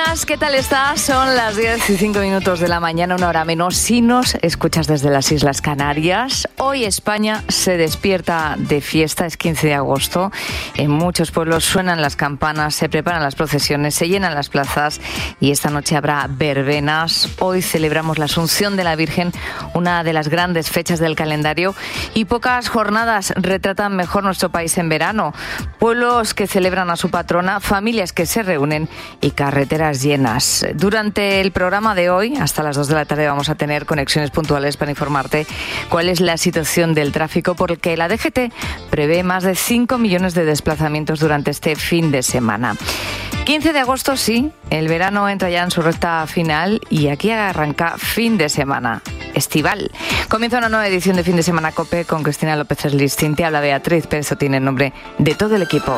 días, ¿qué tal estás? Son las 10:05 de la mañana, una hora menos, si nos escuchas desde las Islas Canarias. Hoy España se despierta de fiesta, es 15 de agosto. En muchos pueblos suenan las campanas, se preparan las procesiones, se llenan las plazas y esta noche habrá verbenas. Hoy celebramos la Asunción de la Virgen, una de las grandes fechas del calendario, y pocas jornadas retratan mejor nuestro país en verano. Pueblos que celebran a su patrona, familias que se reúnen y carreteras llenas. Durante el programa de hoy, hasta las 2 de la tarde, vamos a tener conexiones puntuales para informarte cuál es la situación del tráfico, porque la DGT prevé más de 5 millones de desplazamientos durante este fin de semana. 15 de agosto, sí, el verano entra ya en su recta final y aquí arranca fin de semana estival. Comienza una nueva edición de Fin de Semana COPE con Cristina López Listín. Te habla Beatriz Pérez Otín en nombre de todo el equipo.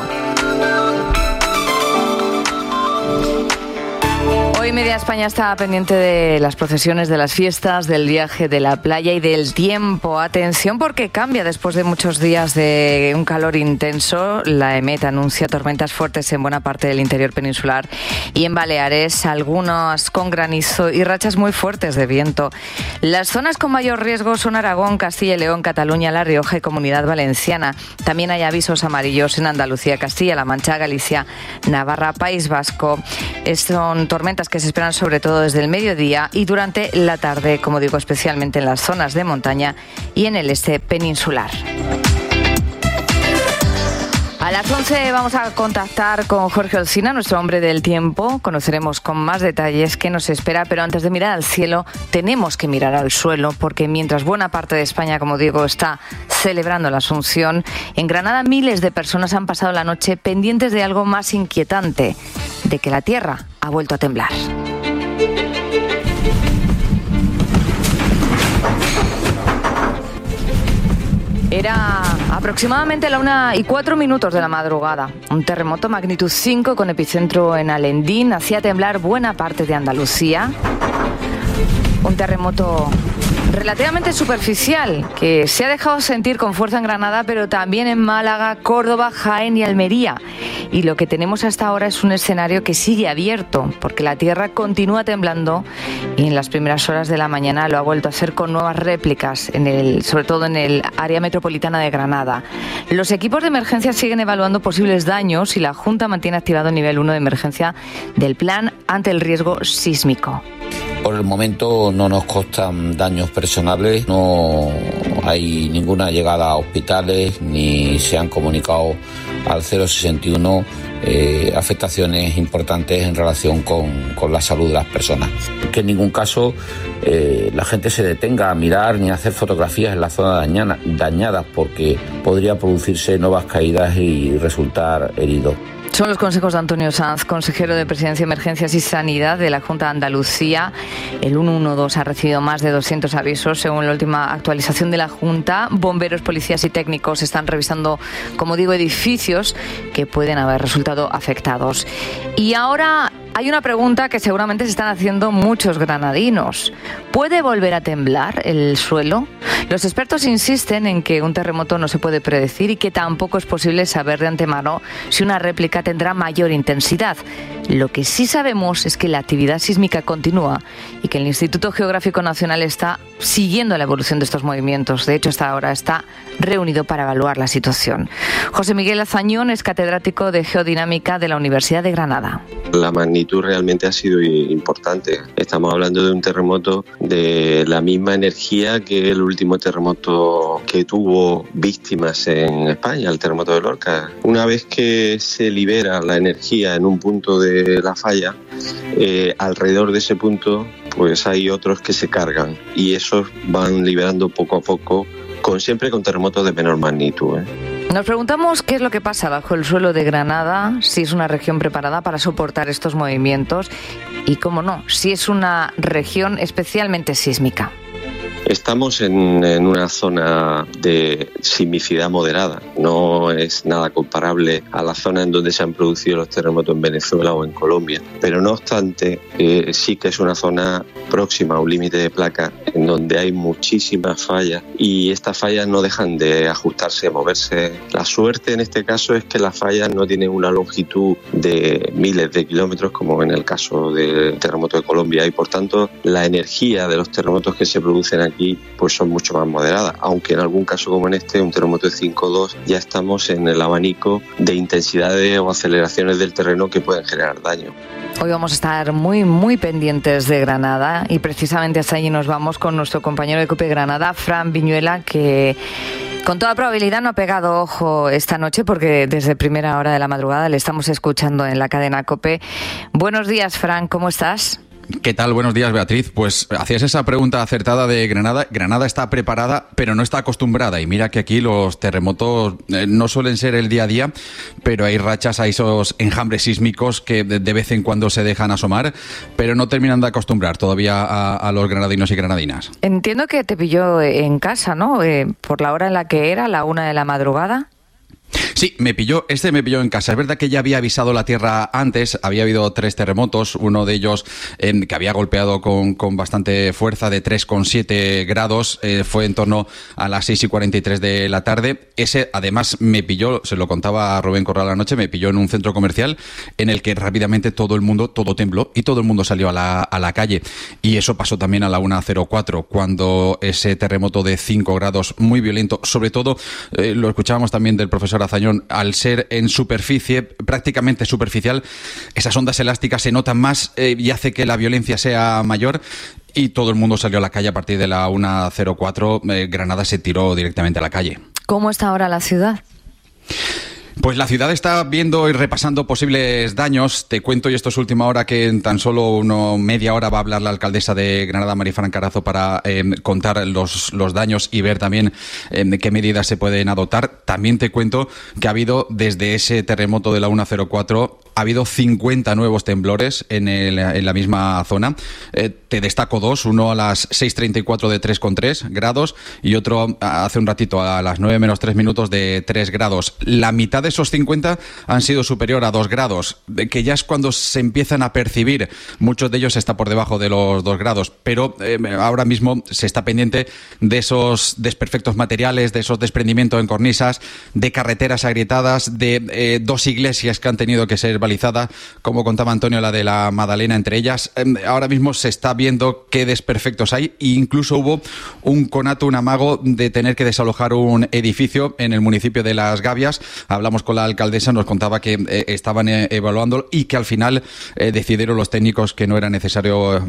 Hoy media España está pendiente de las procesiones, de las fiestas, del viaje, de la playa y del tiempo. Atención, porque cambia después de muchos días de un calor intenso. La EMET anuncia tormentas fuertes en buena parte del interior peninsular y en Baleares, algunas con granizo y rachas muy fuertes de viento. Las zonas con mayor riesgo son Aragón, Castilla y León, Cataluña, La Rioja y Comunidad Valenciana. También hay avisos amarillos en Andalucía, Castilla-La Mancha, Galicia, Navarra, País Vasco. Son tormentas que se esperan sobre todo desde el mediodía y durante la tarde, como digo, especialmente en las zonas de montaña y en el este peninsular. A las 11 vamos a contactar con Jorge Olcina, nuestro hombre del tiempo. Conoceremos con más detalles qué nos espera, pero antes de mirar al cielo tenemos que mirar al suelo, porque mientras buena parte de España, como digo, está celebrando la Asunción, en Granada miles de personas han pasado la noche pendientes de algo más inquietante, de que la tierra ha vuelto a temblar. Era aproximadamente la 1:04 de la madrugada. Un terremoto magnitud 5 con epicentro en Alendín hacía temblar buena parte de Andalucía. Un terremoto relativamente superficial que se ha dejado sentir con fuerza en Granada, pero también en Málaga, Córdoba, Jaén y Almería. Y lo que tenemos hasta ahora es un escenario que sigue abierto, porque la tierra continúa temblando y en las primeras horas de la mañana lo ha vuelto a hacer con nuevas réplicas, sobre todo en el área metropolitana de Granada. Los equipos de emergencia siguen evaluando posibles daños y la Junta mantiene activado el nivel 1 de emergencia del plan ante el riesgo sísmico. Por el momento no nos constan daños personales, no hay ninguna llegada a hospitales ni se han comunicado al 061 afectaciones importantes en relación con la salud de las personas. Que en ningún caso la gente se detenga a mirar ni a hacer fotografías en la zona dañadas, porque podría producirse nuevas caídas y resultar herido. Son los consejos de Antonio Sanz, consejero de Presidencia, Emergencias y Sanidad de la Junta de Andalucía. El 112 ha recibido más de 200 avisos, según la última actualización de la Junta. Bomberos, policías y técnicos están revisando, como digo, edificios que pueden haber resultado afectados. Y ahora hay una pregunta que seguramente se están haciendo muchos granadinos. ¿Puede volver a temblar el suelo? Los expertos insisten en que un terremoto no se puede predecir y que tampoco es posible saber de antemano si una réplica tendrá mayor intensidad. Lo que sí sabemos es que la actividad sísmica continúa y que el Instituto Geográfico Nacional está siguiendo la evolución de estos movimientos. De hecho, hasta ahora está reunido para evaluar la situación. José Miguel Azañón es catedrático de Geodinámica de la Universidad de Granada. La magnitud realmente ha sido importante. Estamos hablando de un terremoto de la misma energía que el último terremoto que tuvo víctimas en España, el terremoto de Lorca. Una vez que se libera la energía en un punto de la falla, alrededor de ese punto pues hay otros que se cargan y esos van liberando poco a poco, siempre con terremotos de menor magnitud. Nos preguntamos qué es lo que pasa bajo el suelo de Granada, si es una región preparada para soportar estos movimientos y, cómo no, si es una región especialmente sísmica. Estamos en una zona de sismicidad moderada, no es nada comparable a la zona en donde se han producido los terremotos en Venezuela o en Colombia, pero no obstante sí que es una zona próxima a un límite de placa en donde hay muchísimas fallas y estas fallas no dejan de ajustarse, moverse. La suerte en este caso es que las fallas no tienen una longitud de miles de kilómetros como en el caso del terremoto de Colombia y por tanto la energía de los terremotos que se producen aquí pues son mucho más moderadas, aunque en algún caso como en este, un terremoto de 5,2, ya estamos en el abanico de intensidades o aceleraciones del terreno que pueden generar daño. Hoy vamos a estar muy pendientes de Granada y precisamente hasta allí nos vamos con nuestro compañero de COPE Granada, Fran Viñuela, que con toda probabilidad no ha pegado ojo esta noche porque desde primera hora de la madrugada le estamos escuchando en la cadena COPE. Buenos días, Fran, ¿cómo estás? ¿Qué tal? Buenos días, Beatriz. Pues hacías esa pregunta acertada de Granada. Granada está preparada, pero no está acostumbrada. Y mira que aquí los terremotos no suelen ser el día a día, pero hay rachas, hay esos enjambres sísmicos que de vez en cuando se dejan asomar, pero no terminan de acostumbrar todavía a los granadinos y granadinas. Entiendo que te pilló en casa, ¿no? Por la hora en la que era, la 1 de la madrugada. Sí, me pilló en casa. Es verdad que ya había avisado la Tierra antes, había habido 3 terremotos, uno de ellos que había golpeado con bastante fuerza de 3,7 grados, fue en torno a las 6:43 de la tarde. Ese además me pilló, se lo contaba a Rubén Corral anoche, me pilló en un centro comercial en el que rápidamente todo tembló y todo el mundo salió a la calle. Y eso pasó también a la 1:04, cuando ese terremoto de 5 grados muy violento, sobre todo, lo escuchábamos también del profesor Azañón, al ser en superficie, prácticamente superficial, esas ondas elásticas se notan más y hace que la violencia sea mayor. Y todo el mundo salió a la calle a partir de la 1:04. Granada se tiró directamente a la calle. ¿Cómo está ahora la ciudad? Pues la ciudad está viendo y repasando posibles daños. Te cuento, y esto es última hora, que en tan solo media hora va a hablar la alcaldesa de Granada, Marifran Carazo, para contar los daños y ver también qué medidas se pueden adoptar. También te cuento que ha habido, desde ese terremoto de la 1:04, ha habido 50 nuevos temblores en la misma zona. Te destaco 2, uno a las 6:34 de 3,3 grados y otro hace un ratito a las 9 menos 3 minutos de 3 grados. La mitad de esos 50 han sido superior a 2 grados, que ya es cuando se empiezan a percibir. Muchos de ellos está por debajo de los 2 grados, pero ahora mismo se está pendiente de esos desperfectos materiales, de esos desprendimientos en cornisas, de carreteras agrietadas, de 2 iglesias que han tenido que ser balizadas, como contaba Antonio, la de la Madalena entre ellas. Ahora mismo se está viendo qué desperfectos hay e incluso hubo un conato, un amago de tener que desalojar un edificio en el municipio de Las Gavias. Hablamos con la alcaldesa, nos contaba que estaban evaluando y que al final decidieron los técnicos que no era necesario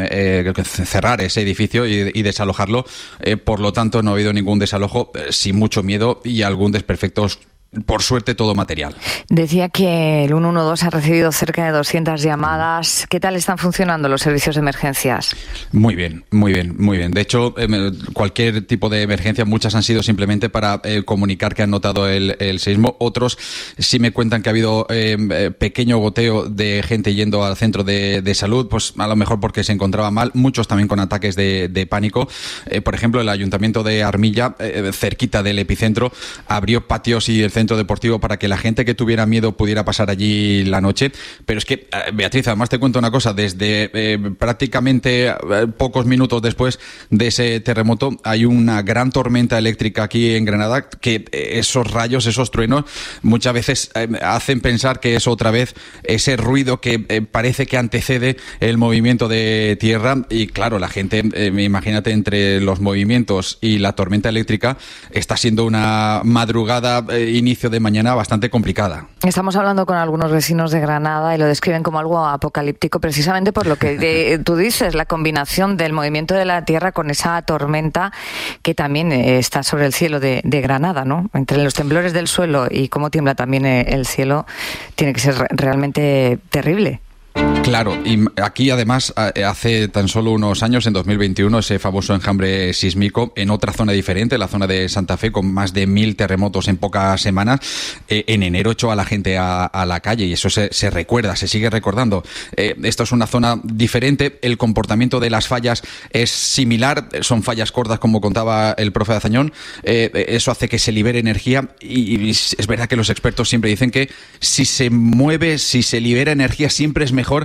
cerrar ese edificio y desalojarlo. Por lo tanto, no ha habido ningún desalojo, sin mucho miedo y algún desperfecto. Por suerte, todo material. Decía que el 112 ha recibido cerca de 200 llamadas. ¿Qué tal están funcionando los servicios de emergencias? Muy bien. De hecho, cualquier tipo de emergencia, muchas han sido simplemente para comunicar que han notado el seísmo. Otros sí me cuentan que ha habido pequeño goteo de gente yendo al centro de salud, pues a lo mejor porque se encontraba mal. Muchos también con ataques de pánico. Por ejemplo, el Ayuntamiento de Armilla, cerquita del epicentro, abrió patios y el centro deportivo para que la gente que tuviera miedo pudiera pasar allí la noche. Pero es que, Beatriz, además te cuento una cosa, desde prácticamente pocos minutos después de ese terremoto hay una gran tormenta eléctrica aquí en Granada, que esos rayos, esos truenos muchas veces hacen pensar que es otra vez ese ruido que parece que antecede el movimiento de tierra. Y claro, la gente, imagínate, entre los movimientos y la tormenta eléctrica, está siendo una madrugada, inicio de mañana bastante complicada. Estamos hablando con algunos vecinos de Granada y lo describen como algo apocalíptico, precisamente por lo que tú dices, la combinación del movimiento de la tierra con esa tormenta que también está sobre el cielo de Granada, ¿no? Entre los temblores del suelo y cómo tiembla también el cielo, tiene que ser realmente terrible. Claro, y aquí además hace tan solo unos años, en 2021, ese famoso enjambre sísmico en otra zona diferente, la zona de Santa Fe, con más de 1000 terremotos en pocas semanas, en enero echó a la gente a la calle y eso se recuerda, se sigue recordando. Esto es una zona diferente, el comportamiento de las fallas es similar, son fallas cortas como contaba el profe Azañón, eso hace que se libere energía y es verdad que los expertos siempre dicen que si se mueve, si se libera energía siempre es mejor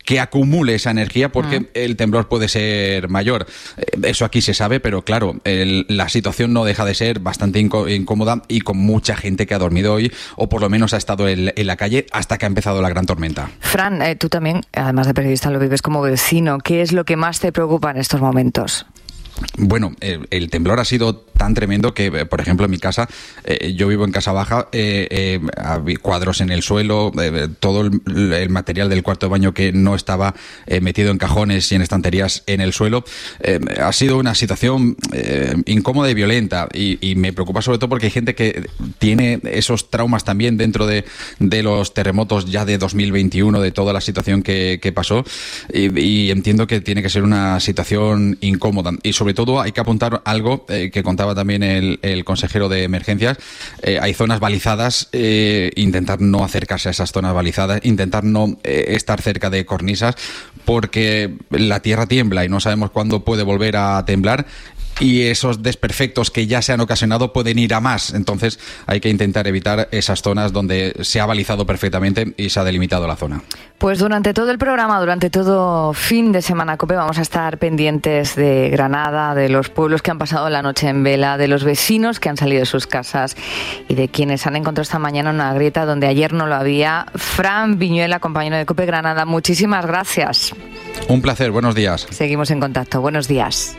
que acumule esa energía porque el temblor puede ser mayor. Eso aquí se sabe, pero claro, la situación no deja de ser bastante incómoda y con mucha gente que ha dormido hoy o por lo menos ha estado en la calle hasta que ha empezado la gran tormenta. Fran, tú también, además de periodista, lo vives como vecino. ¿Qué es lo que más te preocupa en estos momentos? Bueno, el temblor ha sido tan tremendo que, por ejemplo, en mi casa, yo vivo en casa baja, había cuadros en el suelo, todo el material del cuarto de baño que no estaba metido en cajones y en estanterías en el suelo. Ha sido una situación incómoda y violenta y me preocupa sobre todo porque hay gente que tiene esos traumas también dentro de los terremotos ya de 2021, de toda la situación que pasó y entiendo que tiene que ser una situación incómoda y sobre todo hay que apuntar algo que contaba también el consejero de emergencias. Hay zonas balizadas, intentar no acercarse a esas zonas balizadas, intentar no estar cerca de cornisas porque la tierra tiembla y no sabemos cuándo puede volver a temblar y esos desperfectos que ya se han ocasionado pueden ir a más. Entonces hay que intentar evitar esas zonas donde se ha balizado perfectamente y se ha delimitado la zona. Pues durante todo el programa, durante todo fin de semana COPE, vamos a estar pendientes de Granada, de los pueblos que han pasado la noche en vela, de los vecinos que han salido de sus casas y de quienes han encontrado esta mañana una grieta donde ayer no lo había. Fran Viñuela, compañero de COPE Granada, muchísimas gracias. Un placer, buenos días. Seguimos en contacto, buenos días.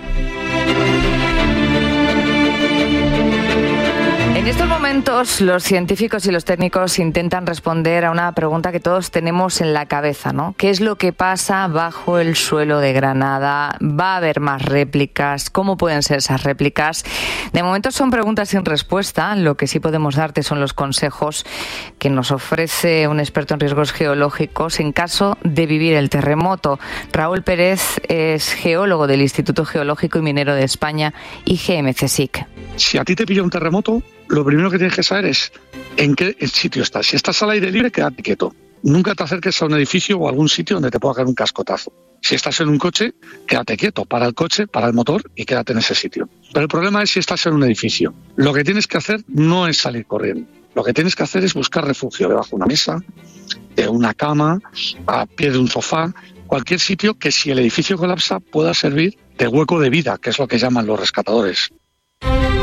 En estos momentos los científicos y los técnicos intentan responder a una pregunta que todos tenemos en la cabeza, ¿no? ¿Qué es lo que pasa bajo el suelo de Granada? ¿Va a haber más réplicas? ¿Cómo pueden ser esas réplicas? De momento son preguntas sin respuesta. Lo que sí podemos darte son los consejos que nos ofrece un experto en riesgos geológicos en caso de vivir el terremoto. Raúl Pérez es geólogo del Instituto Geológico y Minero de España y GMCSIC. Si a ti te pilla un terremoto, lo primero que tienes que saber es en qué sitio estás. Si estás al aire libre, quédate quieto. Nunca te acerques a un edificio o a algún sitio donde te pueda caer un cascotazo. Si estás en un coche, quédate quieto, para el coche, para el motor y quédate en ese sitio. Pero el problema es si estás en un edificio. Lo que tienes que hacer no es salir corriendo. Lo que tienes que hacer es buscar refugio debajo de una mesa, de una cama, a pie de un sofá, cualquier sitio que si el edificio colapsa pueda servir de hueco de vida, que es lo que llaman los rescatadores.